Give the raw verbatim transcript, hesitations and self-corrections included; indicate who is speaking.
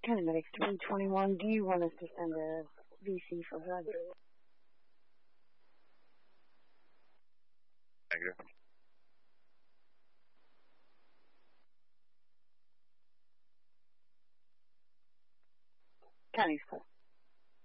Speaker 1: County Medics three twenty-one, do you want us to send a V C for her?
Speaker 2: Negative.
Speaker 1: County four.